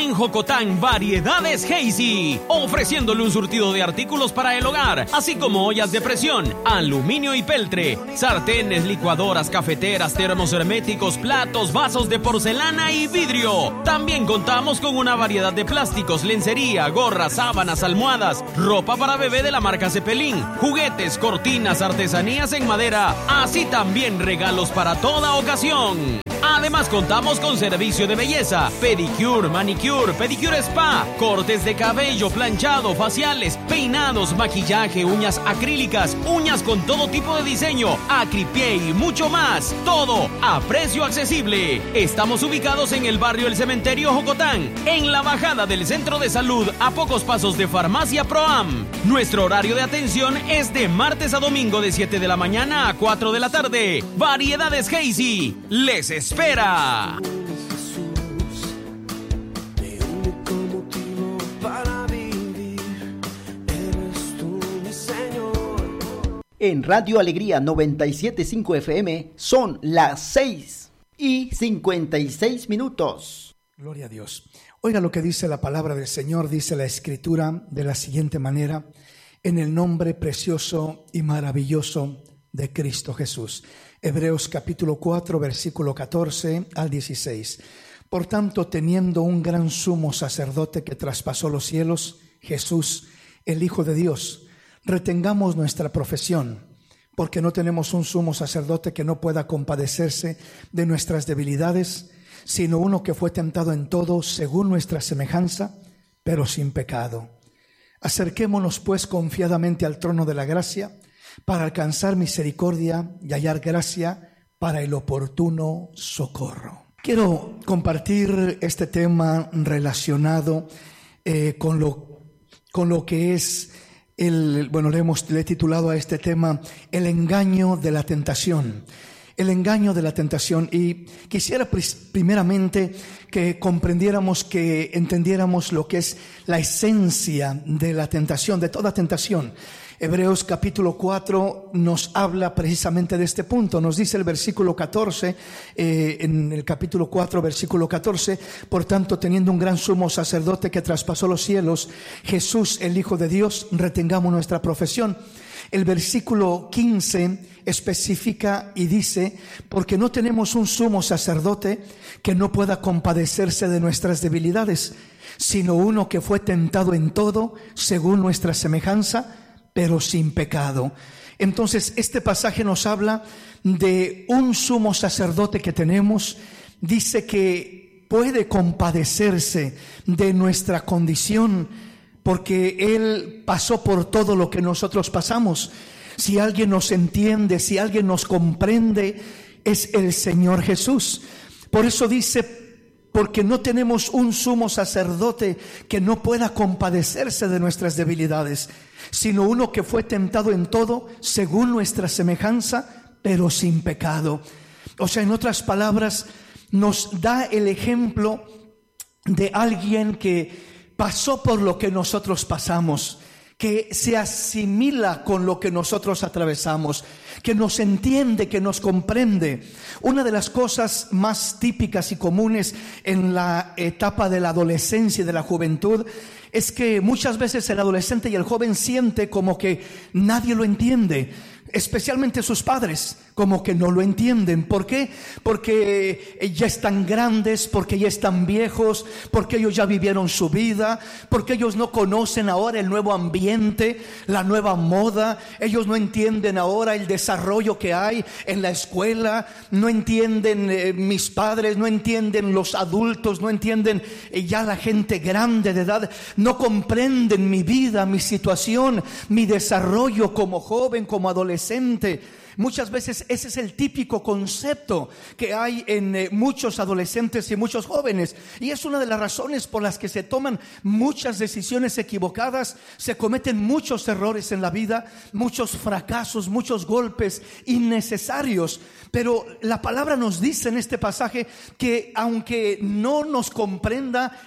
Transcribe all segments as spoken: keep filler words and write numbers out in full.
En Jocotán, Variedades Hazy, ofreciéndole un surtido de artículos para el hogar, así como ollas de presión, aluminio y peltre, sartenes, licuadoras, cafeteras, termos herméticos, platos, vasos de porcelana y vidrio. También contamos con una variedad de plásticos, lencería, gorras, sábanas, almohadas, ropa para bebé de la marca Cepelín, juguetes, cortinas, artesanías en madera, así también regalos para toda ocasión. Además contamos con servicio de belleza, pedicure, manicure, pedicure spa, cortes de cabello, planchado, faciales, peinados, maquillaje, uñas acrílicas, uñas con todo tipo de diseño, acripié y mucho más. Todo a precio accesible. Estamos ubicados en el barrio El Cementerio Jocotán, en la bajada del Centro de Salud, a pocos pasos de Farmacia Proam. Nuestro horario de atención es de martes a domingo de siete de la mañana a cuatro de la tarde. Variedades Hazy les espera. En Radio Alegría noventa y siete punto cinco F M son las seis y cincuenta y seis minutos. Gloria a Dios. Oiga lo que dice la palabra del Señor, dice la Escritura de la siguiente manera: en el nombre precioso y maravilloso de Cristo Jesús. Hebreos capítulo cuatro, versículo catorce al dieciséis. Por tanto, teniendo un gran sumo sacerdote que traspasó los cielos, Jesús, el Hijo de Dios, retengamos nuestra profesión, porque no tenemos un sumo sacerdote que no pueda compadecerse de nuestras debilidades, sino uno que fue tentado en todo según nuestra semejanza, pero sin pecado. Acerquémonos pues confiadamente al trono de la gracia, para alcanzar misericordia y hallar gracia para el oportuno socorro. Quiero compartir este tema relacionado eh, con lo, con lo que es el, bueno, le hemos le he titulado a este tema el engaño de la tentación. El engaño de la tentación. Y quisiera primeramente que comprendiéramos, que entendiéramos lo que es la esencia de la tentación, de toda tentación. Hebreos capítulo cuatro nos habla precisamente de este punto. Nos dice el versículo catorce, eh, en el capítulo cuatro, versículo catorce: por tanto, teniendo un gran sumo sacerdote que traspasó los cielos, Jesús, el Hijo de Dios, retengamos nuestra profesión. El versículo quince especifica y dice: porque no tenemos un sumo sacerdote que no pueda compadecerse de nuestras debilidades, sino uno que fue tentado en todo según nuestra semejanza, pero sin pecado. Entonces, este pasaje nos habla de un sumo sacerdote que tenemos. Dice que puede compadecerse de nuestra condición, porque Él pasó por todo lo que nosotros pasamos. Si alguien nos entiende, si alguien nos comprende, es el Señor Jesús. Por eso dice: porque no tenemos un sumo sacerdote que no pueda compadecerse de nuestras debilidades, sino uno que fue tentado en todo según nuestra semejanza, pero sin pecado. O sea, en otras palabras, nos da el ejemplo de alguien que pasó por lo que nosotros pasamos, que se asimila con lo que nosotros atravesamos, que nos entiende, que nos comprende. Una de las cosas más típicas y comunes en la etapa de la adolescencia y de la juventud es que muchas veces el adolescente y el joven siente como que nadie lo entiende, especialmente sus padres, como que no lo entienden. ¿Por qué? Porque ya están grandes, porque ya están viejos, porque ellos ya vivieron su vida, porque ellos no conocen ahora el nuevo ambiente, la nueva moda. Ellos no entienden ahora el desarrollo que hay en la escuela, no entienden eh, mis padres, no entienden los adultos, no entienden eh, ya la gente grande de edad, no comprenden mi vida, mi situación, mi desarrollo como joven, como adolescente. Muchas veces ese es el típico concepto que hay en eh, muchos adolescentes y muchos jóvenes, y es una de las razones por las que se toman muchas decisiones equivocadas, se cometen muchos errores en la vida, muchos fracasos, muchos golpes innecesarios. Pero la palabra nos dice en este pasaje que aunque no nos comprenda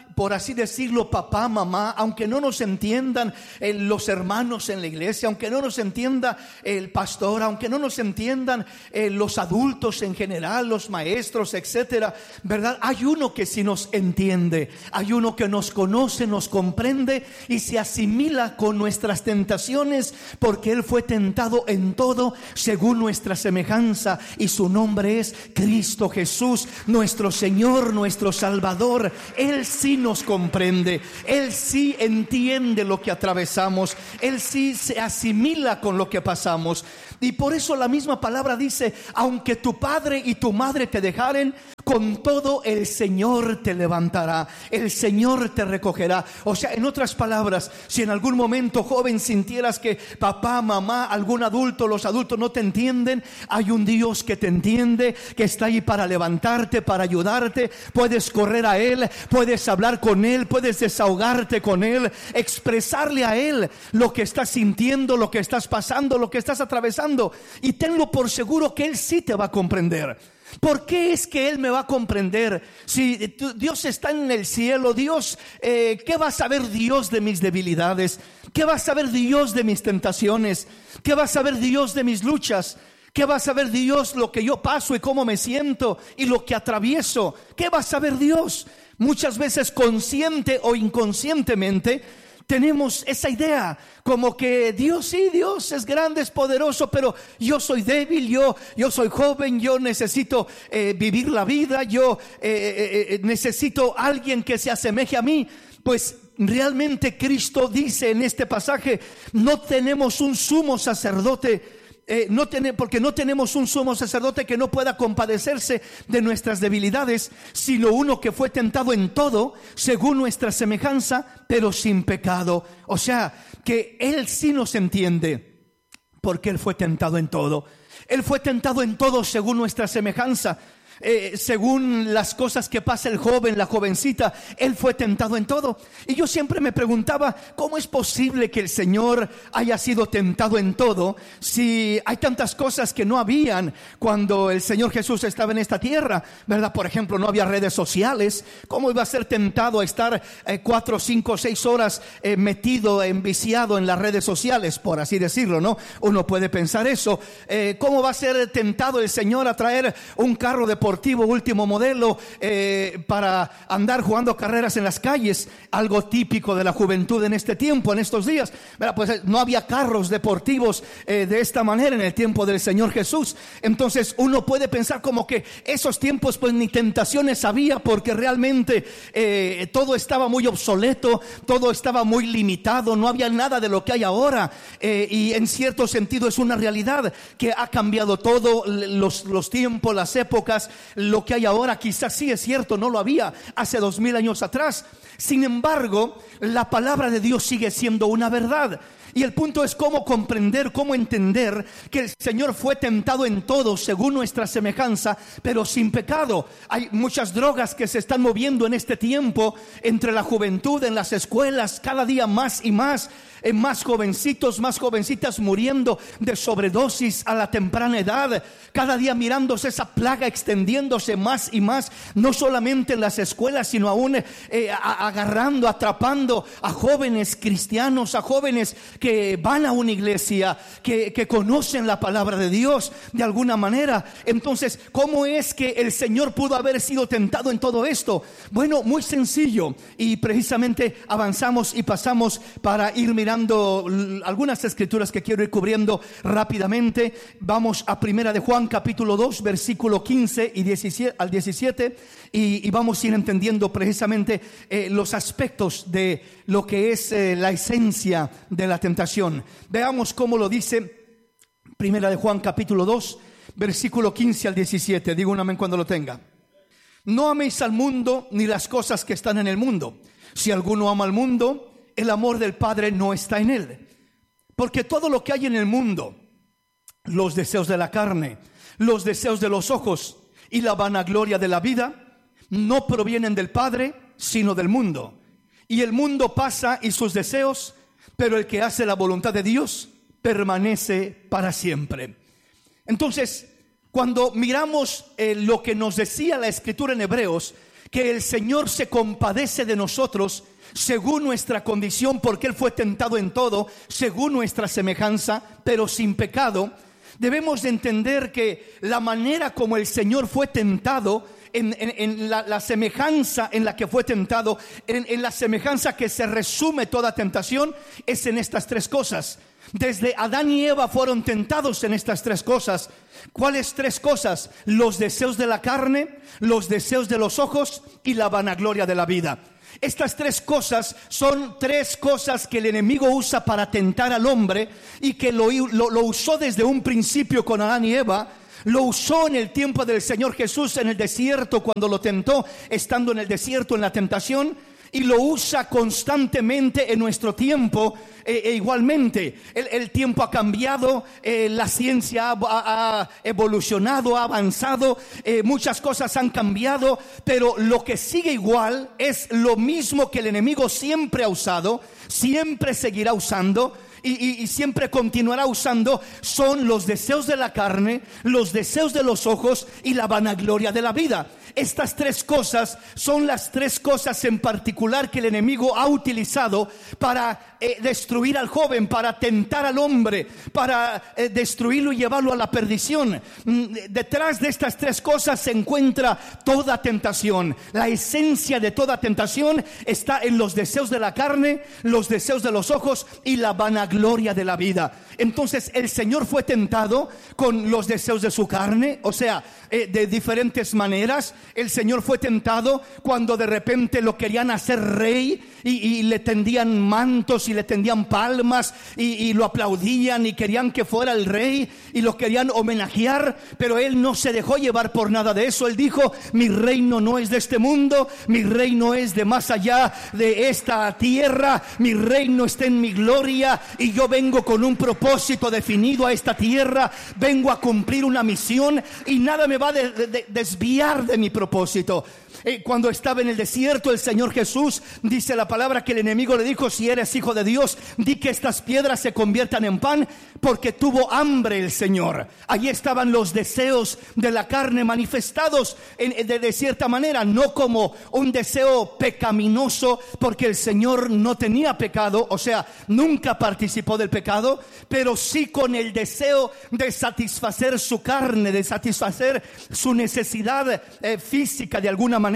por así decirlo, papá, mamá, aunque no nos entiendan eh, los hermanos en la iglesia, aunque no nos entienda el pastor, aunque no nos entiendan eh, los adultos en general, los maestros, etcétera, ¿verdad? Hay uno que sí nos entiende, hay uno que nos conoce, nos comprende y se asimila con nuestras tentaciones, porque Él fue tentado en todo según nuestra semejanza, y su nombre es Cristo Jesús, nuestro Señor, nuestro Salvador. Él sí nos nos comprende, Él sí entiende lo que atravesamos, Él sí se asimila con lo que pasamos. Y por eso la misma palabra dice: aunque tu padre y tu madre te dejaren, con todo el Señor te levantará, el Señor te recogerá. O sea, en otras palabras, si en algún momento, joven, sintieras que papá, mamá, algún adulto, los adultos no te entienden, hay un Dios que te entiende, que está ahí para levantarte, para ayudarte. Puedes correr a Él, puedes hablar con Él, puedes desahogarte con Él, expresarle a Él lo que estás sintiendo, lo que estás pasando, lo que estás atravesando, y tenlo por seguro que Él sí te va a comprender. ¿Por qué es que Él me va a comprender? Si Dios está en el cielo, Dios, eh, ¿qué va a saber Dios de mis debilidades? ¿Qué va a saber Dios de mis tentaciones? ¿Qué va a saber Dios de mis luchas? ¿Qué va a saber Dios lo que yo paso y cómo me siento y lo que atravieso? ¿Qué va a saber Dios? Muchas veces, consciente o inconscientemente, tenemos esa idea como que Dios, sí, Dios es grande, es poderoso, pero yo soy débil, yo, yo soy joven, yo necesito eh, vivir la vida, yo eh, eh, necesito alguien que se asemeje a mí. Pues realmente Cristo dice en este pasaje: no tenemos un sumo sacerdote, Eh, no ten, porque no tenemos un sumo sacerdote que no pueda compadecerse de nuestras debilidades, sino uno que fue tentado en todo según nuestra semejanza, pero sin pecado. O sea, que Él sí nos entiende, porque Él fue tentado en todo. Él fue tentado en todo según nuestra semejanza. Eh, según las cosas que pasa el joven, la jovencita, Él fue tentado en todo. Y yo siempre me preguntaba: ¿cómo es posible que el Señor haya sido tentado en todo si hay tantas cosas que no habían cuando el Señor Jesús estaba en esta tierra, ¿verdad? Por ejemplo, no había redes sociales. ¿Cómo iba a ser tentado a estar eh, cuatro, cinco, seis horas eh, metido, enviciado en las redes sociales, por así decirlo, ¿no? Uno puede pensar eso. eh, ¿Cómo va a ser tentado el Señor a traer un carro deportivo último modelo eh, para andar jugando carreras en las calles? Algo típico de la juventud en este tiempo, en estos días. Mira, pues no había carros deportivos eh, de esta manera en el tiempo del Señor Jesús. Entonces uno puede pensar como que esos tiempos pues ni tentaciones había, porque realmente eh, todo estaba muy obsoleto, todo estaba muy limitado, no había nada de lo que hay ahora. Eh, y en cierto sentido es una realidad que ha cambiado todo, los, los tiempos, las épocas. Lo que hay ahora quizás sí es cierto, no lo había hace dos mil años atrás. Sin embargo, la palabra de Dios sigue siendo una verdad. Y el punto es cómo comprender, cómo entender que el Señor fue tentado en todo según nuestra semejanza, pero sin pecado. Hay muchas drogas que se están moviendo en este tiempo entre la juventud, en las escuelas, cada día más y más. Eh, más jovencitos, más jovencitas muriendo de sobredosis a la temprana edad. Cada día mirándose esa plaga extendiéndose más y más, no solamente en las escuelas, sino aún eh, a, agarrando, atrapando a jóvenes cristianos, a jóvenes que van a una iglesia, que, que conocen la palabra de Dios de alguna manera. Entonces, ¿cómo es que el Señor pudo haber sido tentado en todo esto? Bueno, muy sencillo, y precisamente avanzamos y pasamos para ir mirando algunas escrituras que quiero ir cubriendo rápidamente. Vamos a Primera de Juan capítulo dos, versículo quince y diecisiete al diecisiete, y, y vamos a ir entendiendo precisamente eh, los aspectos de lo que es eh, la esencia de la tentación. Veamos cómo lo dice Primera de Juan capítulo dos, versículo quince al diecisiete. Digo un amén cuando lo tenga. No améis al mundo ni las cosas que están en el mundo. Si alguno ama al mundo, el amor del Padre no está en él. Porque todo lo que hay en el mundo, los deseos de la carne, los deseos de los ojos y la vanagloria de la vida, no provienen del Padre, sino del mundo. Y el mundo pasa y sus deseos, pero el que hace la voluntad de Dios permanece para siempre. Entonces, cuando miramos eh, lo que nos decía la Escritura en Hebreos, que el Señor se compadece de nosotros según nuestra condición, porque Él fue tentado en todo, según nuestra semejanza, pero sin pecado. Debemos de entender que la manera como el Señor fue tentado, en, en, en la, la semejanza en la que fue tentado, en, en la semejanza que se resume toda tentación, es en estas tres cosas. Desde Adán y Eva fueron tentados en estas tres cosas. ¿Cuáles tres cosas? Los deseos de la carne, los deseos de los ojos y la vanagloria de la vida. Estas tres cosas son tres cosas que el enemigo usa para tentar al hombre, y que lo, lo, lo usó desde un principio con Adán y Eva. Lo usó en el tiempo del Señor Jesús en el desierto, cuando lo tentó estando en el desierto en la tentación, y lo usa constantemente en nuestro tiempo. E, e igualmente el, el tiempo ha cambiado, eh, la ciencia ha, ha evolucionado, ha avanzado, eh, muchas cosas han cambiado, pero lo que sigue igual es lo mismo que el enemigo siempre ha usado, siempre seguirá usando y, y, y siempre continuará usando. Son los deseos de la carne, los deseos de los ojos y la vanagloria de la vida. Estas tres cosas son las tres cosas en particular que el enemigo ha utilizado para eh, destruir al joven, para tentar al hombre, para eh, destruirlo y llevarlo a la perdición. Mm, detrás de estas tres cosas se encuentra toda tentación. La esencia de toda tentación está en los deseos de la carne, los deseos de los ojos y la vanagloria de la vida. Entonces el Señor fue tentado con los deseos de su carne, o sea, eh, de diferentes maneras. El Señor fue tentado cuando de repente lo querían hacer rey y, y le tendían mantos y le tendían palmas y, y lo aplaudían y querían que fuera el rey y lo querían homenajear, pero Él no se dejó llevar por nada de eso. Él dijo: mi reino no es de este mundo, mi reino es de más allá de esta tierra, mi reino está en mi gloria y yo vengo con un propósito definido a esta tierra, vengo a cumplir una misión y nada me va a de, de, desviar de mi propósito. Eh, cuando estaba en el desierto, el Señor Jesús, dice la palabra que el enemigo le dijo: si eres hijo de Dios, di que estas piedras se conviertan en pan, porque tuvo hambre el Señor. Allí estaban los deseos de la carne manifestados en, de, de cierta manera, no como un deseo pecaminoso, porque el Señor no tenía pecado, o sea, nunca participó del pecado, pero sí con el deseo de satisfacer su carne, de satisfacer su necesidad eh, física de alguna manera.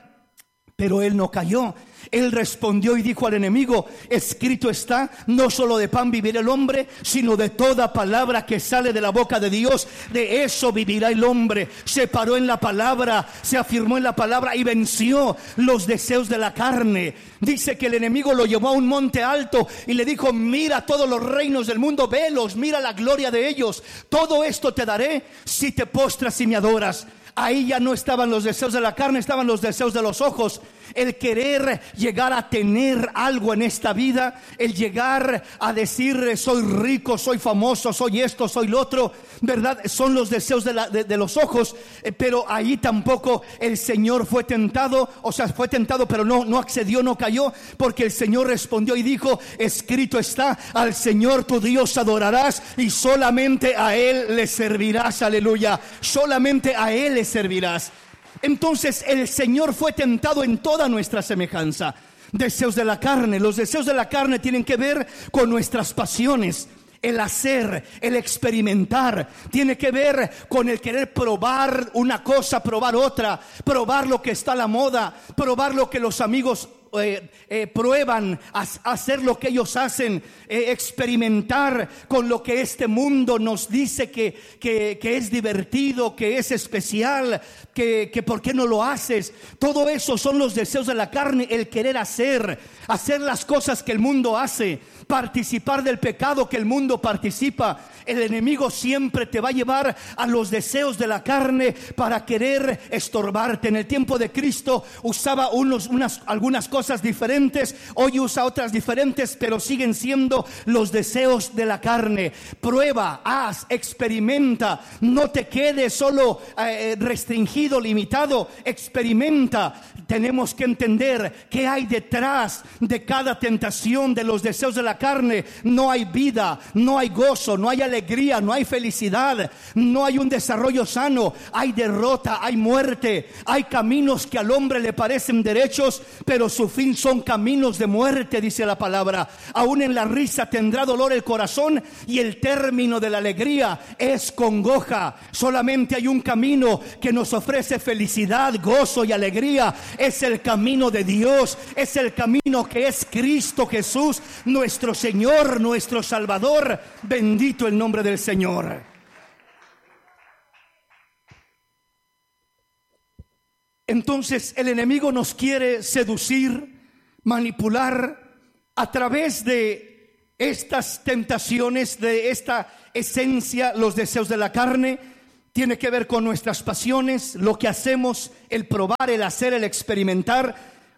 Pero Él no cayó. Él respondió y dijo al enemigo: escrito está, no solo de pan vivirá el hombre, sino de toda palabra que sale de la boca de Dios. De eso vivirá el hombre. Se paró en la palabra, se afirmó en la palabra y venció los deseos de la carne. Dice que el enemigo lo llevó a un monte alto y le dijo: mira todos los reinos del mundo, velos, mira la gloria de ellos. Todo esto te daré si te postras y me adoras. Ahí ya no estaban los deseos de la carne, estaban los deseos de los ojos. El querer llegar a tener algo en esta vida, el llegar a decir: soy rico, soy famoso, soy esto, soy lo otro, ¿verdad? Son los deseos de, la, de, de los ojos. eh, Pero ahí tampoco el Señor fue tentado. O sea, fue tentado pero no, no accedió, no cayó, porque el Señor respondió y dijo: escrito está, al Señor tu Dios adorarás y solamente a Él le servirás. Aleluya. Solamente a Él le servirás. Entonces el Señor fue tentado en toda nuestra semejanza. Deseos de la carne. Los deseos de la carne tienen que ver con nuestras pasiones. El hacer, el experimentar, tiene que ver con el querer probar una cosa, probar otra, probar lo que está a la moda, probar lo que los amigos Eh, eh, prueban, a, a hacer lo que ellos hacen, eh, experimentar con lo que este mundo nos dice que, que, que es divertido, que es especial, que, que por qué no lo haces. Todo eso son los deseos de la carne, el querer hacer, hacer las cosas que el mundo hace, participar del pecado que el mundo participa. El enemigo siempre te va a llevar a los deseos de la carne para querer estorbarte. En el tiempo de Cristo usaba unos, unas, algunas cosas cosas diferentes, hoy usa otras diferentes, pero siguen siendo los deseos de la carne. Prueba, haz, experimenta, no te quedes solo eh, restringido, limitado, experimenta. Tenemos que entender qué hay detrás de cada tentación, de los deseos de la carne. No hay vida, no hay gozo, no hay alegría, no hay felicidad, no hay un desarrollo sano, hay derrota, hay muerte, hay caminos que al hombre le parecen derechos, pero su fin son caminos de muerte, dice la palabra. Aún en la risa tendrá dolor el corazón, y el término de la alegría es congoja. Solamente hay un camino que nos ofrece felicidad, gozo y alegría. Es el camino de Dios, es el camino que es Cristo Jesús, nuestro Señor, nuestro Salvador. Bendito el nombre del Señor. Entonces el enemigo nos quiere seducir, manipular a través de estas tentaciones, de esta esencia, los deseos de la carne. Tiene que ver con nuestras pasiones, lo que hacemos, el probar, el hacer, el experimentar.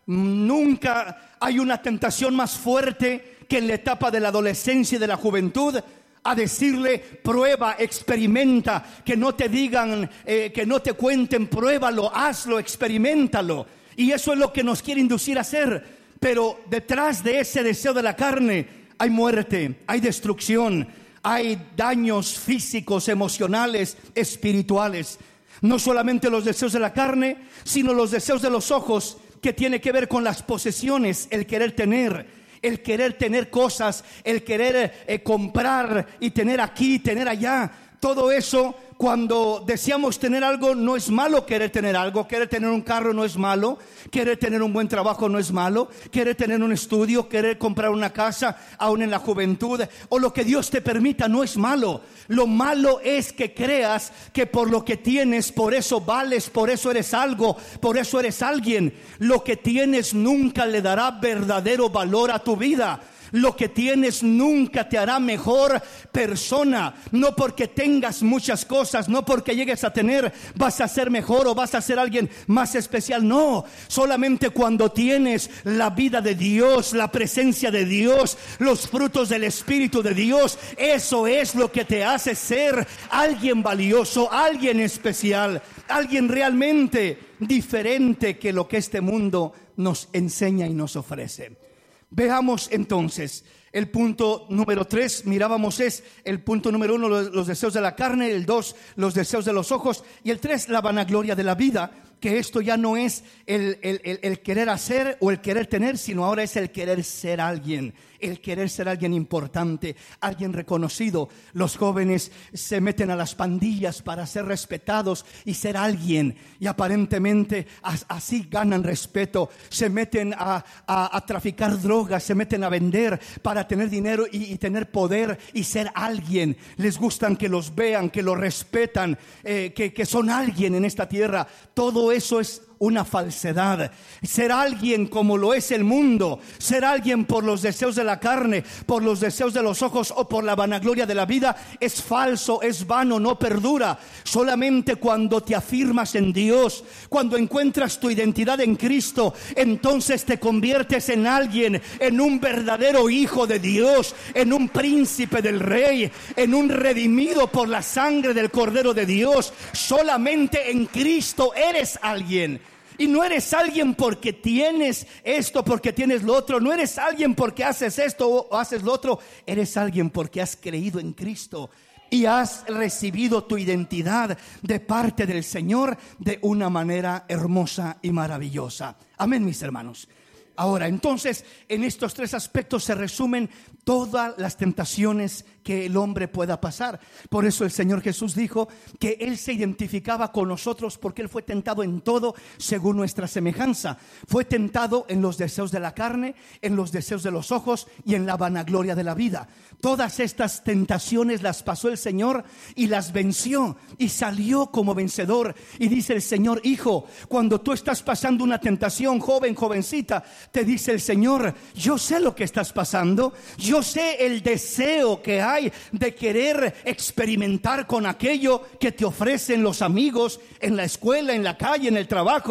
Nunca hay una tentación más fuerte que en la etapa de la adolescencia y de la juventud, a decirle: prueba, experimenta, que no te digan, eh, que no te cuenten, pruébalo, hazlo, experimentalo. Y eso es lo que nos quiere inducir a hacer. Pero detrás de ese deseo de la carne hay muerte, hay destrucción, hay daños físicos, emocionales, espirituales. No solamente los deseos de la carne, sino los deseos de los ojos, que tiene que ver con las posesiones, el querer tener, el querer tener cosas, el querer eh, comprar y tener aquí, tener allá. Todo eso, cuando deseamos tener algo, no es malo querer tener algo. Querer tener un carro no es malo. Querer tener un buen trabajo no es malo. Querer tener un estudio, querer comprar una casa, aún en la juventud, o lo que Dios te permita, no es malo. Lo malo es que creas que por lo que tienes, por eso vales, por eso eres algo, por eso eres alguien. Lo que tienes nunca le dará verdadero valor a tu vida. Lo que tienes nunca te hará mejor persona. No porque tengas muchas cosas, no porque llegues a tener, vas a ser mejor o vas a ser alguien más especial. No, solamente cuando tienes la vida de Dios, la presencia de Dios, los frutos del Espíritu de Dios, eso es lo que te hace ser alguien valioso, alguien especial, alguien realmente diferente que lo que este mundo nos enseña y nos ofrece. Veamos entonces el punto número tres. Mirábamos es el punto número uno, los, los deseos de la carne. El dos, los deseos de los ojos. Y el tres, la vanagloria de la vida. Que esto ya no es el, el, el, el querer hacer o el querer tener, sino ahora es el querer ser alguien. El querer ser alguien importante, alguien reconocido. Los jóvenes se meten a las pandillas para ser respetados y ser alguien. Y aparentemente así ganan respeto. Se meten a, a, a traficar drogas, se meten a vender para tener dinero y, y tener poder y ser alguien. Les gustan que los vean, que los respetan, eh, que, que son alguien en esta tierra. Todo eso es una falsedad. Ser alguien como lo es el mundo, ser alguien por los deseos de la carne, por los deseos de los ojos o por la vanagloria de la vida, es falso, es vano, no perdura. Solamente cuando te afirmas en Dios, cuando encuentras tu identidad en Cristo, entonces te conviertes en alguien, en un verdadero hijo de Dios, en un príncipe del Rey, en un redimido por la sangre del Cordero de Dios. Solamente en Cristo eres alguien. Y no eres alguien porque tienes esto, porque tienes lo otro. No eres alguien porque haces esto o haces lo otro. Eres alguien porque has creído en Cristo y has recibido tu identidad de parte del Señor de una manera hermosa y maravillosa. Amén, mis hermanos. Ahora, entonces, en estos tres aspectos se resumen todas las tentaciones que el hombre pueda pasar. Por eso el Señor Jesús dijo que Él se identificaba con nosotros porque Él fue tentado en todo según nuestra semejanza. Fue tentado en los deseos de la carne, en los deseos de los ojos y en la vanagloria de la vida. Todas estas tentaciones las pasó el Señor y las venció y salió como vencedor. Y dice el Señor: hijo, cuando tú estás pasando una tentación, joven, jovencita, te dice el Señor: yo sé lo que estás pasando, yo sé el deseo que hay de querer experimentar con aquello que te ofrecen los amigos en la escuela, en la calle, en el trabajo.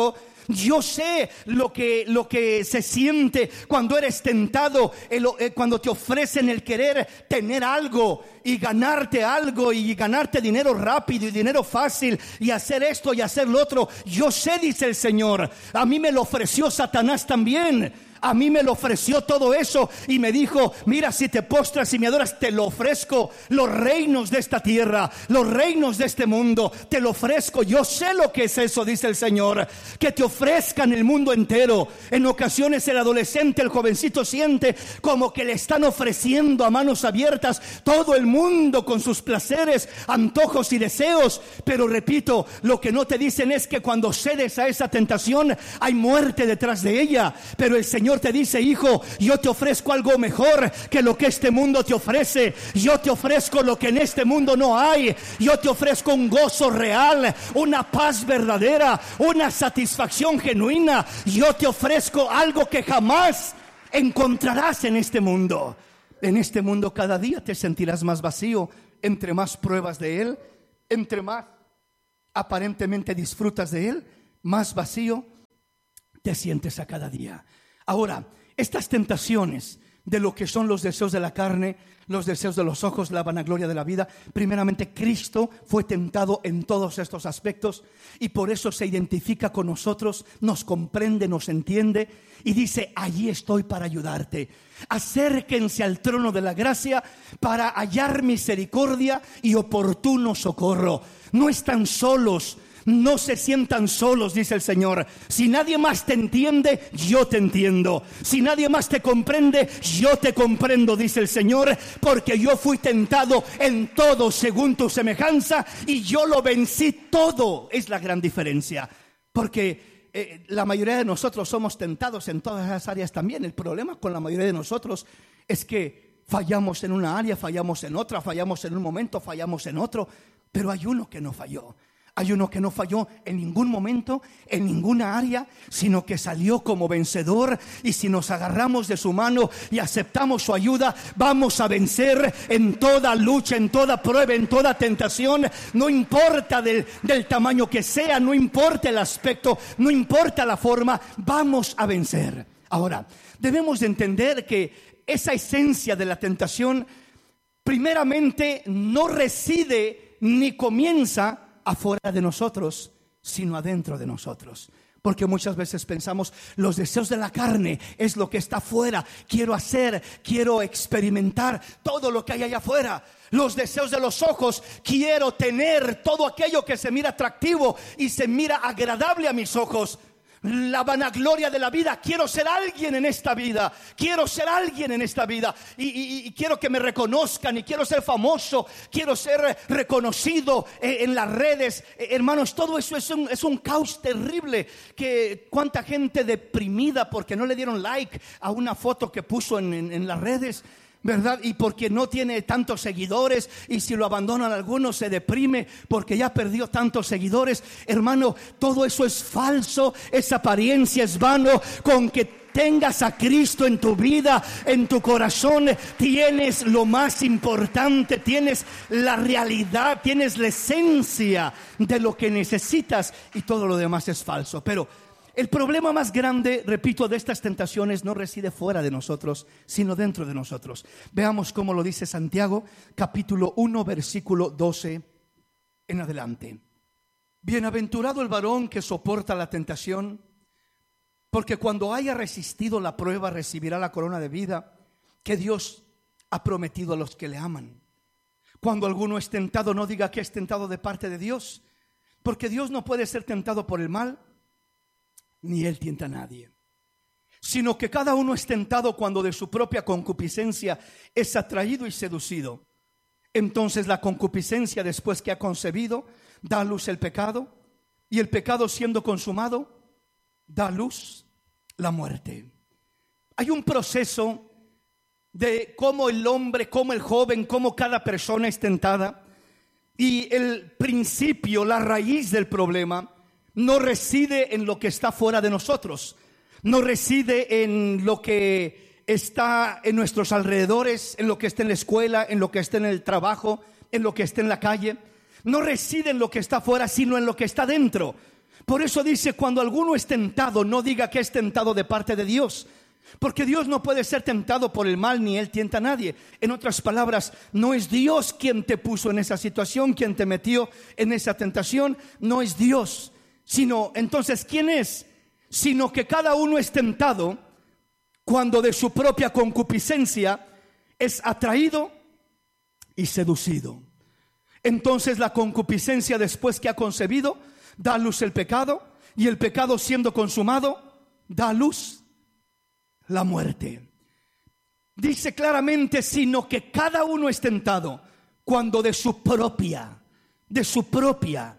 Yo sé lo que, lo que se siente cuando eres tentado, el, eh, cuando te ofrecen el querer tener algo y ganarte algo y ganarte dinero rápido y dinero fácil y hacer esto y hacer lo otro. Yo sé, dice el Señor, a mí me lo ofreció Satanás también. A mí me lo ofreció todo eso y me dijo: mira, si te postras y me adoras, te lo ofrezco. Los reinos de esta tierra, los reinos de este mundo, te lo ofrezco. Yo sé lo que es eso, dice el Señor. Que te ofrezcan el mundo entero. En ocasiones el adolescente, el jovencito siente como que le están ofreciendo a manos abiertas todo el mundo con sus placeres, antojos y deseos. Pero repito, lo que no te dicen es que cuando cedes a esa tentación hay muerte detrás de ella. Pero el Señor te dice: hijo, yo te ofrezco algo mejor que lo que este mundo te ofrece. Yo te ofrezco lo que en este mundo no hay. Yo te ofrezco un gozo real, una paz verdadera, una satisfacción genuina. Yo te ofrezco algo que jamás encontrarás en este mundo. En este mundo cada día te sentirás más vacío. Entre más pruebas de Él, entre más aparentemente disfrutas de Él, más vacío te sientes a cada día. Ahora, estas tentaciones de lo que son los deseos de la carne, los deseos de los ojos, la vanagloria de la vida, primeramente Cristo fue tentado en todos estos aspectos y por eso se identifica con nosotros, nos comprende, nos entiende y dice: allí estoy para ayudarte. Acérquense al trono de la gracia para hallar misericordia y oportuno socorro. No están solos. No se sientan solos, dice el Señor. Si nadie más te entiende, yo te entiendo. Si nadie más te comprende, yo te comprendo, dice el Señor. Porque yo fui tentado en todo según tu semejanza y yo lo vencí todo. Es la gran diferencia. Porque eh, la mayoría de nosotros somos tentados en todas las áreas también. El problema con la mayoría de nosotros es que fallamos en una área, fallamos en otra, fallamos en un momento, fallamos en otro. Pero hay uno que no falló. Hay uno que no falló en ningún momento, en ninguna área, sino que salió como vencedor. Y si nos agarramos de su mano y aceptamos su ayuda, vamos a vencer en toda lucha, en toda prueba, en toda tentación. No importa del, del tamaño que sea, no importa el aspecto, no importa la forma, vamos a vencer. Ahora, debemos de entender que esa esencia de la tentación primeramente no reside ni comienza afuera de nosotros, sino adentro de nosotros. Porque muchas veces pensamos: los deseos de la carne es lo que está afuera. Quiero hacer, quiero experimentar todo lo que hay allá afuera. Los deseos de los ojos, quiero tener todo aquello que se mira atractivo y se mira agradable a mis ojos. La vanagloria de la vida, quiero ser alguien en esta vida, quiero ser alguien en esta vida y, y, y quiero que me reconozcan y quiero ser famoso, quiero ser reconocido en, en las redes. Eh, hermanos, todo eso es un, es un caos terrible. Que cuánta gente deprimida porque no le dieron like a una foto que puso en, en, en las redes, ¿verdad? Y porque no tiene tantos seguidores, y si lo abandonan algunos se deprime porque ya perdió tantos seguidores. Hermano, todo eso es falso, esa apariencia es vano. Con que tengas a Cristo en tu vida, en tu corazón, tienes lo más importante, tienes la realidad, tienes la esencia de lo que necesitas, y todo lo demás es falso. Pero el problema más grande, repito, de estas tentaciones no reside fuera de nosotros, sino dentro de nosotros. Veamos cómo lo dice Santiago, capítulo uno, versículo doce en adelante. Bienaventurado el varón que soporta la tentación, porque cuando haya resistido la prueba recibirá la corona de vida que Dios ha prometido a los que le aman. Cuando alguno es tentado, no diga que es tentado de parte de Dios, porque Dios no puede ser tentado por el mal, ni Él tienta a nadie, sino que cada uno es tentado cuando de su propia concupiscencia es atraído y seducido. Entonces la concupiscencia, después que ha concebido, da a luz el pecado, y el pecado, siendo consumado, da a luz la muerte. Hay un proceso de cómo el hombre, cómo el joven, cómo cada persona es tentada, y el principio, la raíz del problema no reside en lo que está fuera de nosotros, no reside en lo que está en nuestros alrededores, en lo que está en la escuela, en lo que está en el trabajo, en lo que está en la calle. No reside en lo que está fuera, sino en lo que está dentro. Por eso dice, cuando alguno es tentado, no diga que es tentado de parte de Dios, porque Dios no puede ser tentado por el mal, ni Él tienta a nadie. En otras palabras, no es Dios quien te puso en esa situación, quien te metió en esa tentación. No es Dios, sino, entonces, ¿quién es? Sino que cada uno es tentado cuando de su propia concupiscencia es atraído y seducido. Entonces la concupiscencia, después que ha concebido, da a luz el pecado, y el pecado, siendo consumado, da a luz la muerte. Dice claramente, sino que cada uno es tentado cuando de su propia, de su propia.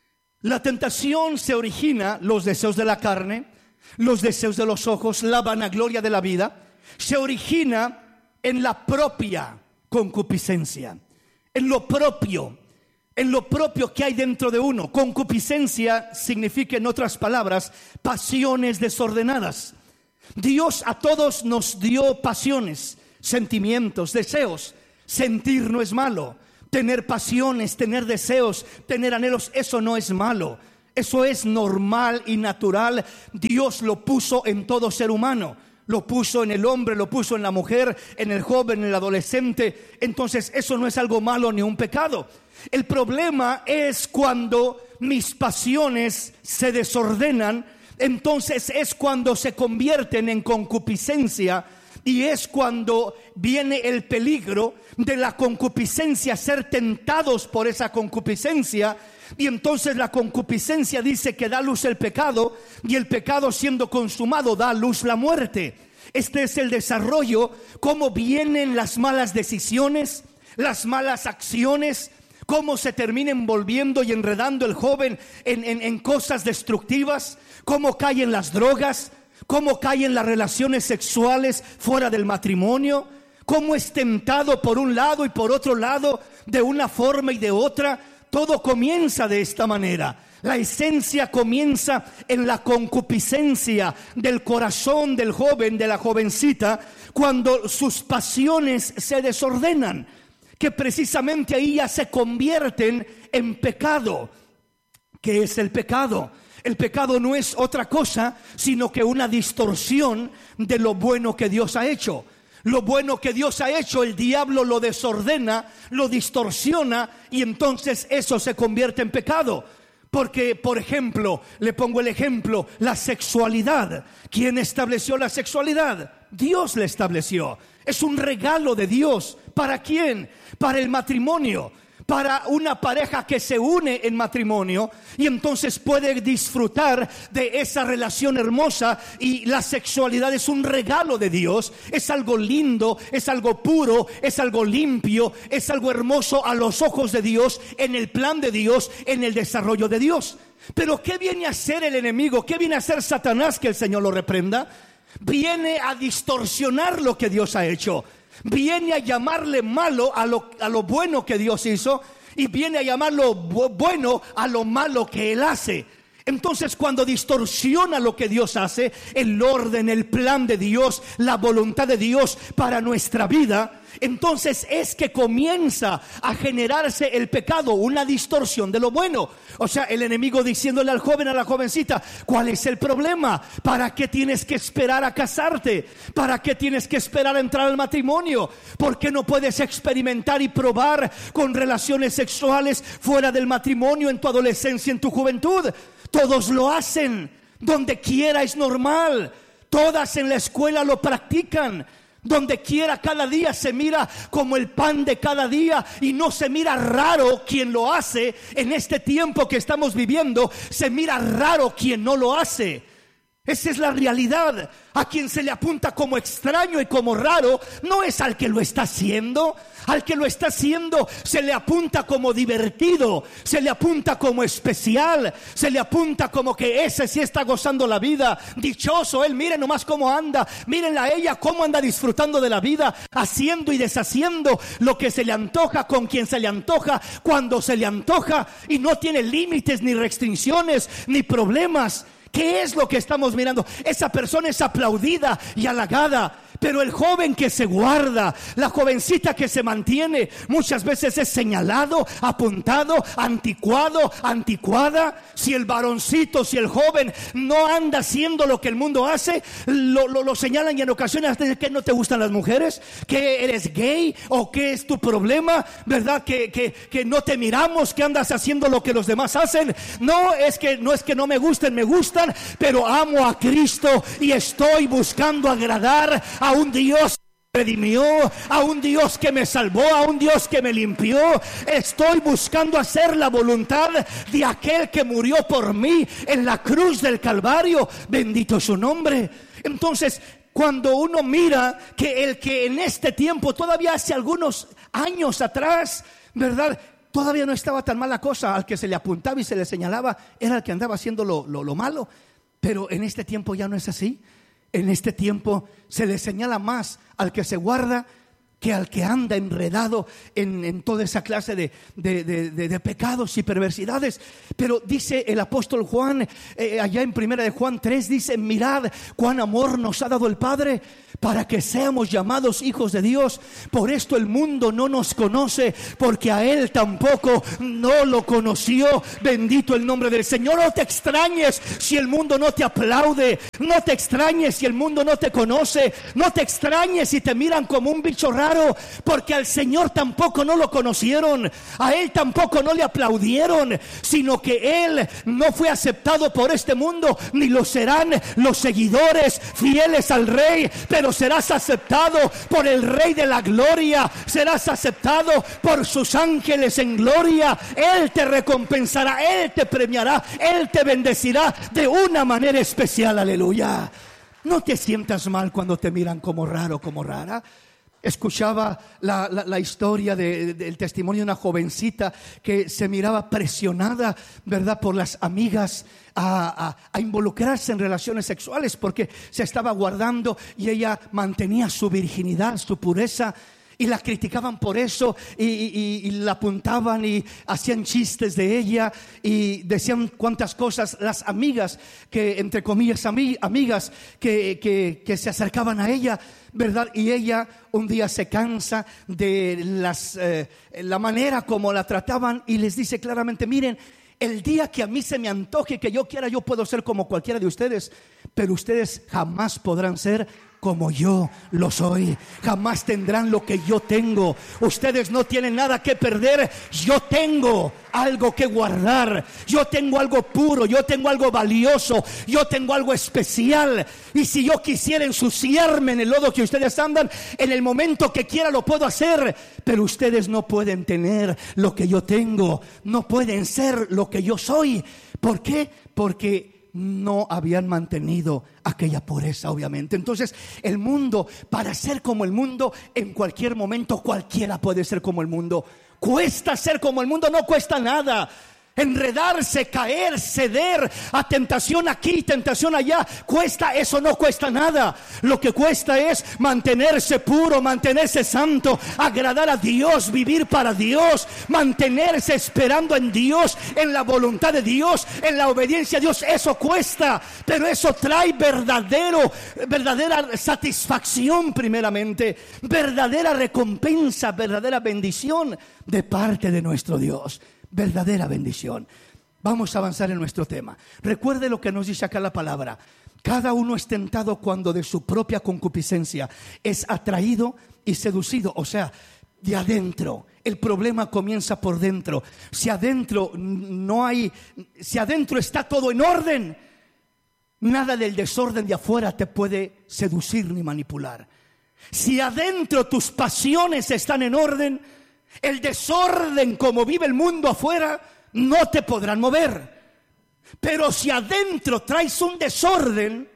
La tentación se origina, los deseos de la carne, los deseos de los ojos, la vanagloria de la vida, se origina en la propia concupiscencia, en lo propio, en lo propio que hay dentro de uno. Concupiscencia significa, en otras palabras, pasiones desordenadas. Dios a todos nos dio pasiones, sentimientos, deseos. Sentir no es malo. Tener pasiones, tener deseos, tener anhelos, eso no es malo. Eso es normal y natural. Dios lo puso en todo ser humano. Lo puso en el hombre, lo puso en la mujer, en el joven, en el adolescente. Entonces eso no es algo malo ni un pecado. El problema es cuando mis pasiones se desordenan. Entonces es cuando se convierten en concupiscencia, y es cuando viene el peligro de la concupiscencia, ser tentados por esa concupiscencia. Y entonces la concupiscencia dice que da luz el pecado, y el pecado, siendo consumado, da luz la muerte. Este es el desarrollo, cómo vienen las malas decisiones, las malas acciones, cómo se termina envolviendo y enredando el joven en, en, en cosas destructivas, cómo caen las drogas, cómo caen las relaciones sexuales fuera del matrimonio, cómo es tentado por un lado y por otro lado, de una forma y de otra. Todo comienza de esta manera. La esencia comienza en la concupiscencia del corazón del joven, de la jovencita, cuando sus pasiones se desordenan, que precisamente ahí ya se convierten en pecado. ¿Qué es el pecado? El pecado no es otra cosa sino que una distorsión de lo bueno que Dios ha hecho. Lo bueno que Dios ha hecho, el diablo lo desordena, lo distorsiona, y entonces eso se convierte en pecado. Porque, por ejemplo, le pongo el ejemplo, la sexualidad. ¿Quién estableció la sexualidad? Dios la estableció. Es un regalo de Dios. ¿Para quién? Para el matrimonio. Para una pareja que se une en matrimonio, y entonces puede disfrutar de esa relación hermosa. Y la sexualidad es un regalo de Dios. Es algo lindo, es algo puro, es algo limpio, es algo hermoso a los ojos de Dios, en el plan de Dios, en el desarrollo de Dios. Pero ¿qué viene a hacer el enemigo? ¿Qué viene a hacer Satanás? Que el Señor lo reprenda. Viene a distorsionar lo que Dios ha hecho. Viene a llamarle malo a lo, a lo bueno que Dios hizo, y viene a llamarlo bu- bueno a lo malo que Él hace. Entonces, cuando distorsiona lo que Dios hace, el orden, el plan de Dios, la voluntad de Dios para nuestra vida, entonces es que comienza a generarse el pecado, una distorsión de lo bueno. O sea, el enemigo diciéndole al joven, a la jovencita, ¿cuál es el problema? ¿Para qué tienes que esperar a casarte? ¿Para qué tienes que esperar a entrar al matrimonio? ¿Por qué no puedes experimentar y probar con relaciones sexuales fuera del matrimonio, en tu adolescencia, en tu juventud? Todos lo hacen, donde quiera es normal. Todas en la escuela lo practican. Donde quiera, cada día se mira como el pan de cada día, y no se mira raro quien lo hace. En este tiempo que estamos viviendo, se mira raro quien no lo hace. Esa es la realidad. A quien se le apunta como extraño y como raro no es al que lo está haciendo. Al que lo está haciendo se le apunta como divertido, se le apunta como especial, se le apunta como que ese sí está gozando la vida, dichoso él, miren nomás cómo anda, mírenla a ella cómo anda disfrutando de la vida, haciendo y deshaciendo lo que se le antoja, con quien se le antoja, cuando se le antoja, y no tiene límites, ni restricciones, ni problemas. ¿Qué es lo que estamos mirando? Esa persona es aplaudida y halagada, Pero el joven que se guarda, la jovencita que se mantiene, muchas veces es señalado, apuntado, anticuado, anticuada. Si el varoncito, si el joven no anda haciendo lo que el mundo hace, lo, lo, lo señalan, y en ocasiones hasta dicen que no te gustan las mujeres, que eres gay o que es tu problema, ¿verdad? Que, que, que no te miramos, que andas haciendo lo que los demás hacen. No es que no es que no me gusten, me gustan, pero amo a Cristo y estoy buscando agradar a un Dios que me redimió, a un Dios que me salvó, a un Dios que me limpió. Estoy buscando hacer la voluntad de aquel que murió por mí en la cruz del Calvario. Bendito su nombre. Entonces, cuando uno mira que el que en este tiempo, todavía hace algunos años atrás, ¿verdad?, todavía no estaba tan mala cosa, al que se le apuntaba y se le señalaba era el que andaba haciendo lo, lo, lo malo. Pero en este tiempo ya no es así. En este tiempo se le señala más al que se guarda que al que anda enredado en, en toda esa clase de, de, de, de, de pecados y perversidades. Pero dice el apóstol Juan, eh, allá en primera de Juan tres, dice: mirad cuán amor nos ha dado el Padre para que seamos llamados hijos de Dios. Por esto el mundo no nos conoce, porque a Él tampoco no lo conoció. Bendito el nombre del Señor. No te extrañes si el mundo no te aplaude, no te extrañes si el mundo no te conoce, no te extrañes si te miran como un bicho raro, porque al Señor tampoco no lo conocieron, a Él tampoco no le aplaudieron, sino que Él no fue aceptado por este mundo, ni lo serán los seguidores fieles al Rey. Pero serás aceptado por el Rey de la gloria, serás aceptado por sus ángeles en gloria. Él te recompensará, Él te premiará, Él te bendecirá de una manera especial. Aleluya. No te sientas mal cuando te miran como raro, como rara. Escuchaba la, la, la historia de, de, del testimonio de una jovencita que se miraba presionada, ¿verdad?, por las amigas a, a, a involucrarse en relaciones sexuales porque se estaba guardando, y ella mantenía su virginidad, su pureza. Y la criticaban por eso, y, y, y la apuntaban y hacían chistes de ella y decían cuantas cosas las amigas, que entre comillas ami, amigas que, que, que se acercaban a ella, ¿verdad? Y ella un día se cansa de las, eh, la manera como la trataban, y les dice claramente: miren, el día que a mí se me antoje, que yo quiera, yo puedo ser como cualquiera de ustedes, pero ustedes jamás podrán ser como yo lo soy. Jamás tendrán lo que yo tengo. Ustedes no tienen nada que perder. Yo tengo algo que guardar. Yo tengo algo puro. Yo tengo algo valioso. Yo tengo algo especial. Y si yo quisiera ensuciarme en el lodo que ustedes andan, en el momento que quiera lo puedo hacer. Pero ustedes no pueden tener lo que yo tengo. No pueden ser lo que yo soy. ¿Por qué? Porque no habían mantenido aquella pureza, obviamente. Entonces, el mundo, para ser como el mundo, en cualquier momento cualquiera puede ser como el mundo. Cuesta ser como el mundo, no cuesta nada. Enredarse, caer, ceder a tentación aquí, tentación allá, cuesta, eso no cuesta nada. Lo que cuesta es mantenerse puro, mantenerse santo, agradar a Dios, vivir para Dios, mantenerse esperando en Dios, en la voluntad de Dios, en la obediencia a Dios. Eso cuesta, pero eso trae verdadero, verdadera satisfacción primeramente, verdadera recompensa, verdadera bendición de parte de nuestro Dios. Verdadera bendición. Vamos a avanzar en nuestro tema. Recuerde lo que nos dice acá la palabra: cada uno es tentado cuando de su propia concupiscencia es atraído y seducido. O sea, de adentro. El problema comienza por dentro. Si adentro no hay, si adentro está todo en orden, nada del desorden de afuera te puede seducir ni manipular. Si adentro tus pasiones están en orden, el desorden como vive el mundo afuera no te podrán mover. Pero si adentro traes un desorden,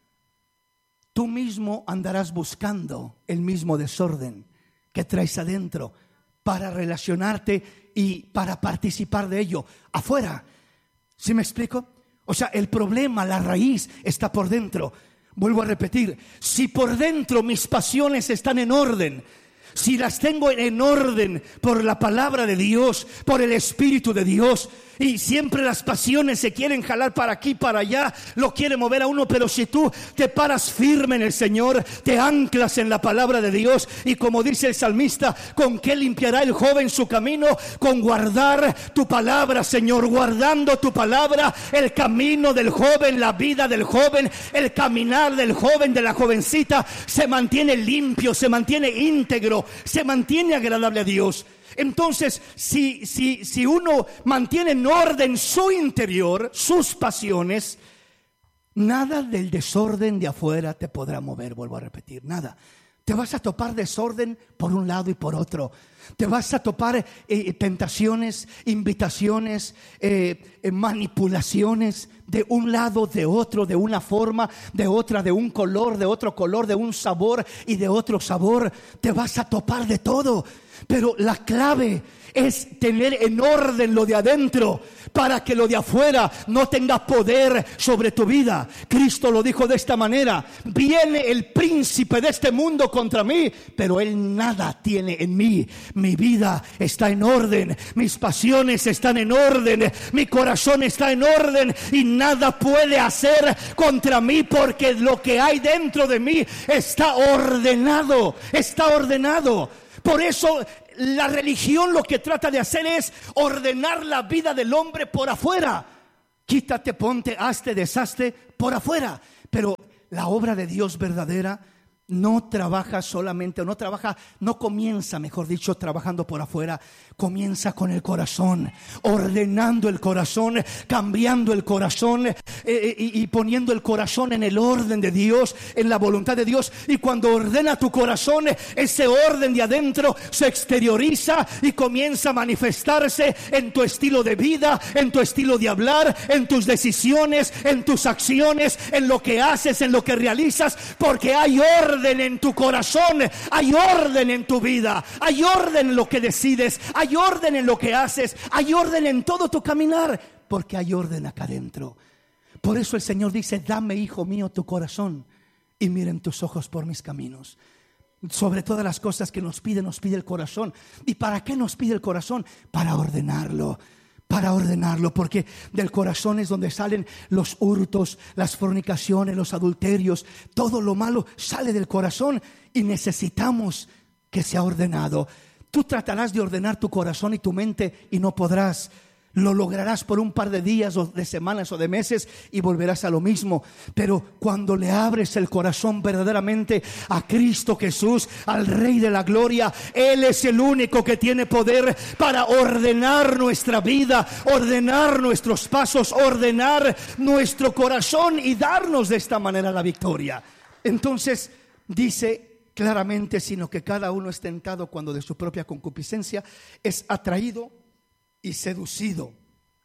tú mismo andarás buscando el mismo desorden que traes adentro para relacionarte y para participar de ello afuera. ¿Sí me explico? O sea, el problema, la raíz está por dentro. Vuelvo a repetir: si por dentro mis pasiones están en orden, si las tengo en orden por la palabra de Dios, por el Espíritu de Dios, y siempre las pasiones se quieren jalar para aquí, para allá, lo quiere mover a uno. Pero si tú te paras firme en el Señor, te anclas en la palabra de Dios, y como dice el salmista, ¿con qué limpiará el joven su camino? Con guardar tu palabra, Señor. Guardando tu palabra, el camino del joven, la vida del joven, el caminar del joven, de la jovencita, se mantiene limpio, se mantiene íntegro, se mantiene agradable a Dios. Entonces, si, si, si uno mantiene en orden su interior, sus pasiones, nada del desorden de afuera te podrá mover. Vuelvo a repetir, nada. Te vas a topar desorden por un lado y por otro. Te vas a topar eh, tentaciones, invitaciones, eh, eh, manipulaciones de un lado, de otro, de una forma, de otra, de un color, de otro color, de un sabor y de otro sabor. Te vas a topar de todo. Pero la clave es tener en orden lo de adentro, para que lo de afuera no tenga poder sobre tu vida. Cristo lo dijo de esta manera: viene el príncipe de este mundo contra mí, pero él nada tiene en mí. Mi vida está en orden, mis pasiones están en orden, mi corazón está en orden, y nada puede hacer contra mí, porque lo que hay dentro de mí está ordenado, está ordenado. Por eso la religión lo que trata de hacer es ordenar la vida del hombre por afuera. Quítate, ponte, hazte, deshazte por afuera. Pero la obra de Dios verdadera no trabaja solamente, no trabaja, no comienza, mejor dicho, trabajando por afuera. Comienza con el corazón, ordenando el corazón, cambiando el corazón, eh, eh, y, y poniendo el corazón en el orden de Dios, en la voluntad de Dios. Y cuando ordena tu corazón, ese orden de adentro se exterioriza y comienza a manifestarse en tu estilo de vida, en tu estilo de hablar, en tus decisiones, en tus acciones, en lo que haces, en lo que realizas, porque hay orden en tu corazón, hay orden en tu vida, hay orden en lo que decides, hay orden en lo que haces, hay orden en todo tu caminar, porque hay orden acá adentro. Por eso el Señor dice: dame, hijo mío, tu corazón, y miren tus ojos por mis caminos. Sobre todas las cosas que nos pide, nos pide el corazón. ¿Y para qué nos pide el corazón? Para ordenarlo. Para ordenarlo, porque del corazón es donde salen los hurtos, las fornicaciones, los adulterios. Todo lo malo sale del corazón, y necesitamos que sea ordenado. Tú tratarás de ordenar tu corazón y tu mente, y no podrás. Lo lograrás por un par de días o de semanas o de meses, y volverás a lo mismo. Pero cuando le abres el corazón verdaderamente a Cristo Jesús, al Rey de la Gloria, Él es el único que tiene poder para ordenar nuestra vida, ordenar nuestros pasos, ordenar nuestro corazón y darnos de esta manera la victoria. Entonces dice claramente: sino que cada uno es tentado cuando de su propia concupiscencia es atraído y seducido.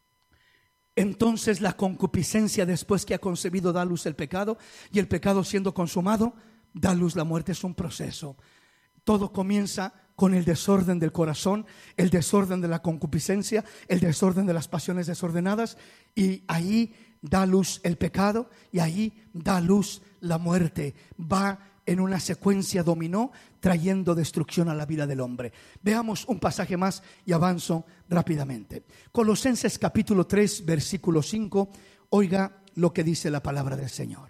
Entonces la concupiscencia, después que ha concebido, da a luz el pecado, y el pecado, siendo consumado, da a luz la muerte. Es un proceso. Todo comienza con el desorden del corazón, el desorden de la concupiscencia, el desorden de las pasiones desordenadas, y ahí da a luz el pecado, y ahí da a luz la muerte. Va en una secuencia dominó, trayendo destrucción a la vida del hombre. Veamos un pasaje más y avanzo rápidamente. Colosenses capítulo tres, versículo cinco. Oiga lo que dice la palabra del Señor: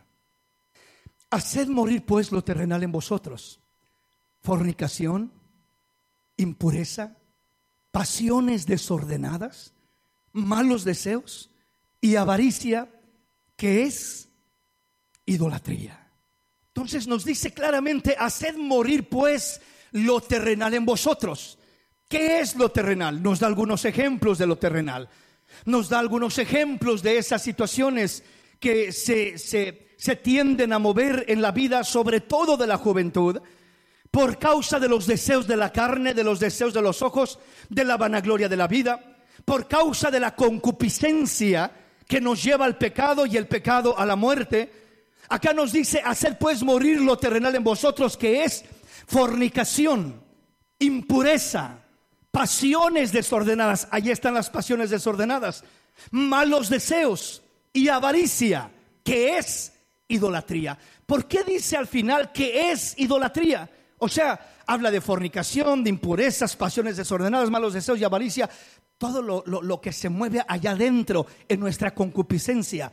haced morir pues lo terrenal en vosotros: fornicación, impureza, pasiones desordenadas, malos deseos y avaricia, que es idolatría. Entonces nos dice claramente: haced morir pues lo terrenal en vosotros. ¿Qué es lo terrenal? Nos da algunos ejemplos de lo terrenal. Nos da algunos ejemplos de esas situaciones que se, se, se tienden a mover en la vida, sobre todo de la juventud, por causa de los deseos de la carne, de los deseos de los ojos, de la vanagloria de la vida, por causa de la concupiscencia que nos lleva al pecado, y el pecado a la muerte. Acá nos dice: hacer pues morir lo terrenal en vosotros, que es fornicación, impureza, pasiones desordenadas. Allí están las pasiones desordenadas. Malos deseos y avaricia, que es idolatría. ¿Por qué dice al final que es idolatría? O sea, habla de fornicación, de impurezas, pasiones desordenadas, malos deseos y avaricia. Todo lo, lo, lo que se mueve allá adentro en nuestra concupiscencia.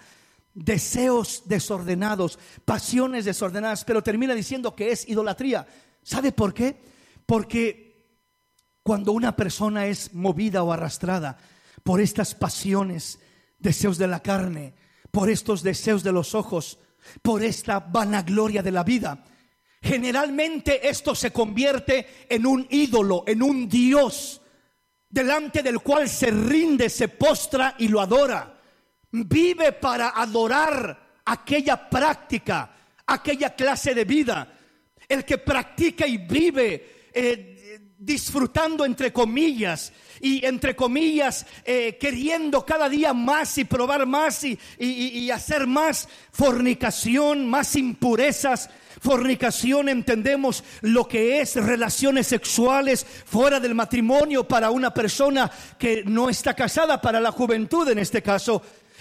Deseos desordenados, pasiones desordenadas. Pero termina diciendo que es idolatría. ¿Sabe por qué? Porque cuando una persona es movida o arrastrada por estas pasiones, deseos de la carne, por estos deseos de los ojos, por esta vanagloria de la vida, generalmente esto se convierte en un ídolo, en un Dios, delante del cual se rinde, se postra y lo adora. Vive para adorar aquella práctica, aquella clase de vida. El que practica y vive eh, disfrutando entre comillas y entre comillas eh, queriendo cada día más y probar más y, y, y hacer más fornicación, más impurezas. Fornicación, entendemos lo que es relaciones sexuales fuera del matrimonio para una persona que no está casada, para la juventud en este caso.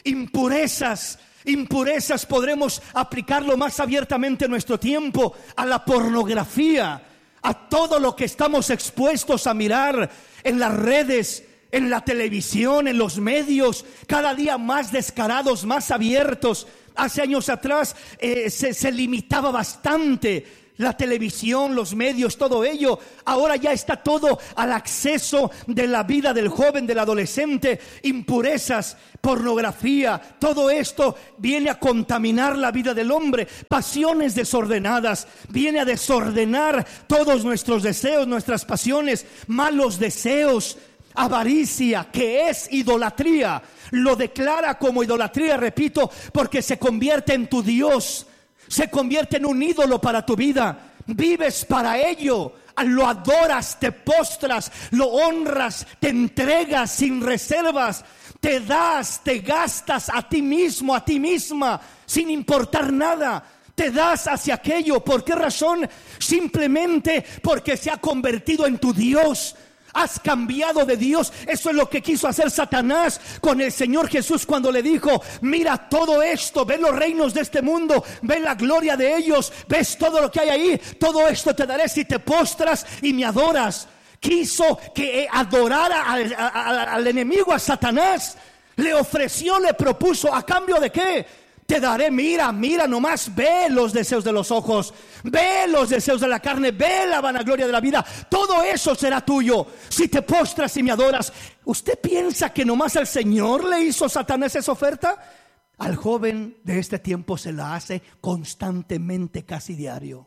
Impurezas, impurezas podremos aplicarlo más abiertamente en nuestro tiempo a la pornografía, a todo lo que estamos expuestos a mirar en las redes, en la televisión, en los medios, cada día más descarados, más abiertos. Hace años atrás eh, se, se limitaba bastante la televisión, los medios, todo ello. Ahora ya está todo al acceso de la vida del joven, del adolescente. Impurezas, pornografía, todo esto viene a contaminar la vida del hombre. Pasiones desordenadas, viene a desordenar todos nuestros deseos, nuestras pasiones, malos deseos. Avaricia, que es idolatría, lo declara como idolatría, repito, porque se convierte en tu Dios, se convierte en un ídolo para tu vida. Vives para ello, lo adoras, te postras, lo honras, te entregas sin reservas, te das, te gastas a ti mismo, a ti misma, sin importar nada. Te das hacia aquello. ¿Por qué razón? Simplemente porque se ha convertido en tu Dios. Has cambiado de Dios. Eso es lo que quiso hacer Satanás con el Señor Jesús cuando le dijo: mira todo esto, ve los reinos de este mundo, ve la gloria de ellos, ves todo lo que hay ahí, todo esto te daré si te postras y me adoras. Quiso que adorara al, al, al enemigo, a Satanás. Le ofreció, le propuso, ¿a cambio de qué? Te daré, mira, mira nomás, ve los deseos de los ojos, ve los deseos de la carne, ve la vanagloria de la vida. Todo eso será tuyo si te postras y me adoras. ¿Usted piensa que nomás al Señor le hizo Satanás esa oferta? Al joven de este tiempo se la hace constantemente, casi diario.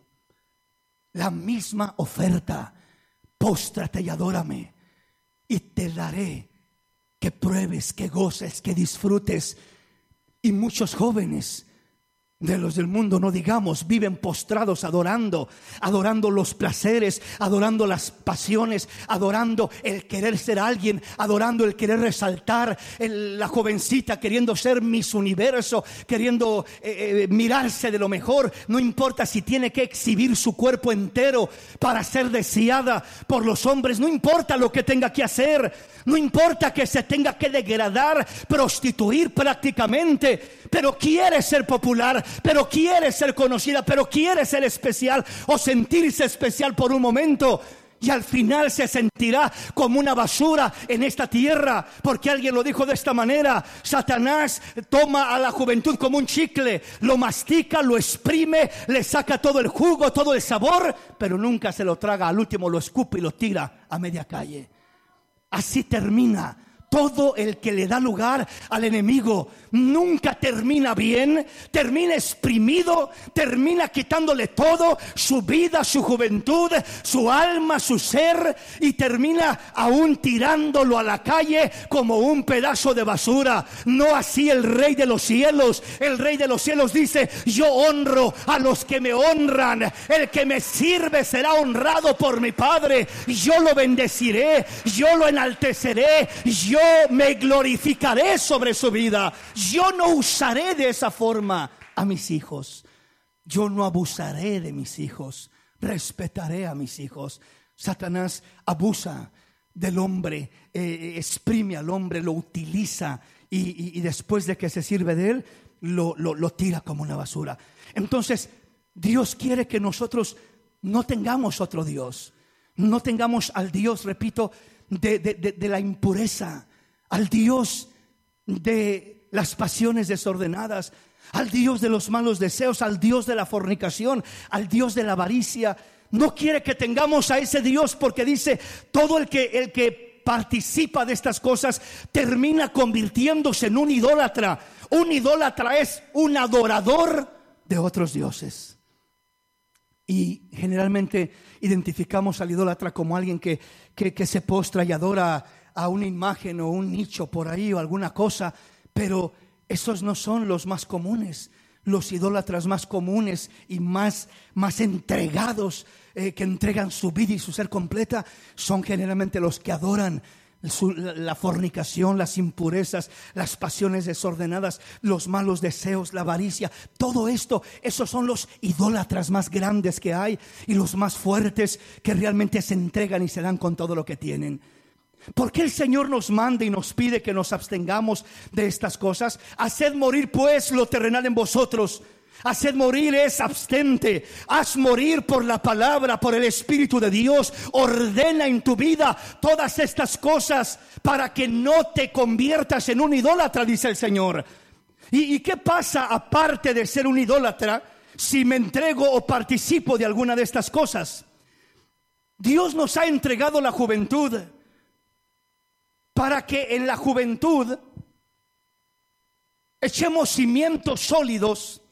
La misma oferta: póstrate y adórame, y te daré que pruebes, que goces, que disfrutes. Y muchos jóvenes de los del mundo, no digamos, viven postrados adorando, adorando los placeres, adorando las pasiones, adorando el querer ser alguien, adorando el querer resaltar, el, la jovencita queriendo ser Miss Universo, queriendo eh, eh, mirarse de lo mejor. No importa si tiene que exhibir su cuerpo entero para ser deseada por los hombres, no importa lo que tenga que hacer, no importa que se tenga que degradar, prostituir prácticamente, pero quiere ser popular, pero quiere ser conocida, pero quiere ser especial o sentirse especial por un momento. Y al final se sentirá como una basura en esta tierra, porque alguien lo dijo de esta manera: Satanás toma a la juventud como un chicle, lo mastica, lo exprime, le saca todo el jugo, todo el sabor, pero nunca se lo traga. Al último lo escupe y lo tira a media calle. Así termina todo el que le da lugar al enemigo. Nunca termina bien, termina exprimido, termina quitándole todo, su vida, su juventud, su alma, su ser, y termina aún tirándolo a la calle como un pedazo de basura. No así el Rey de los cielos. El Rey de los cielos dice: yo honro a los que me honran, el que me sirve será honrado por mi Padre, yo lo bendeciré, yo lo enalteceré, yo me glorificaré sobre su vida. Yo no usaré de esa forma a mis hijos. Yo no abusaré de mis hijos. Respetaré a mis hijos. Satanás abusa del hombre, eh, exprime al hombre, lo utiliza y, y, y después de que se sirve de él, lo, lo, lo tira como una basura. Entonces, Dios quiere que nosotros no tengamos otro Dios. No tengamos al Dios, repito, de, de, de, de la impureza, al Dios de las pasiones desordenadas, al Dios de los malos deseos, al Dios de la fornicación, al Dios de la avaricia. No quiere que tengamos a ese Dios, porque dice, todo el que, el que participa de estas cosas termina convirtiéndose en un idólatra. Un idólatra es un adorador de otros dioses. Y generalmente identificamos al idólatra como alguien que, que, que se postra y adora a una imagen o un nicho por ahí o alguna cosa, pero esos no son los más comunes. Los idólatras más comunes y más, más entregados, eh, que entregan su vida y su ser completa, son generalmente los que adoran Su, la fornicación, las impurezas, las pasiones desordenadas, los malos deseos, la avaricia. Todo esto, esos son los idólatras más grandes que hay y los más fuertes, que realmente se entregan y se dan con todo lo que tienen. ¿Por qué el Señor nos manda y nos pide que nos abstengamos de estas cosas? Haced morir pues lo terrenal en vosotros. Haced morir es abstente. Haz morir por la palabra, por el Espíritu de Dios. Ordena en tu vida todas estas cosas para que no te conviertas en un idólatra, dice el Señor. ¿Y, y qué pasa aparte de ser un idólatra si me entrego o participo de alguna de estas cosas? Dios nos ha entregado la juventud para que en la juventud echemos cimientos sólidos